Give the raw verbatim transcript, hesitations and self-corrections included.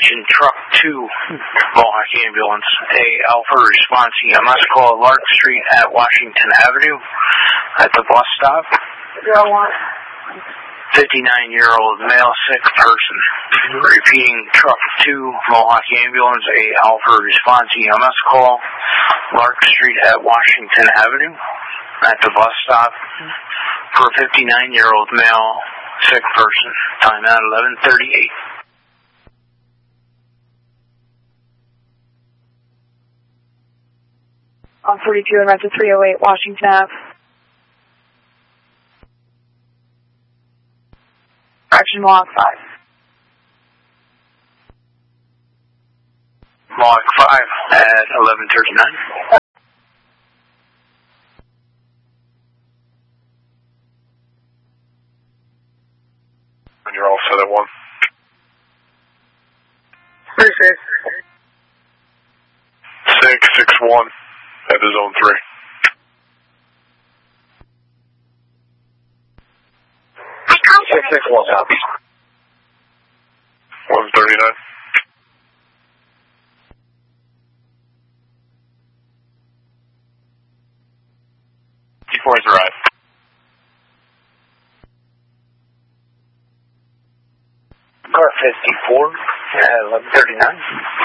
Attention Truck two, Mohawk Ambulance, a Alpha Response E M S call, Lark Street at Washington Avenue at the bus stop. zero one. fifty-nine-year-old male sick person. Repeating, Truck two, Mohawk Ambulance, a Alpha Response E M S call, Lark Street at Washington Avenue at the bus stop for a fifty-nine-year-old male sick person. Time out eleven thirty-eight. On forty-two and right to three oh eight Washington Avenue. Action Mohawk five. Mohawk five at eleven thirty-nine. And you're all set at one. Three six. Six six one at the zone three. Six six one copy. One thirty nine. T four has arrived. Car fifty-four at eleven thirty-nine.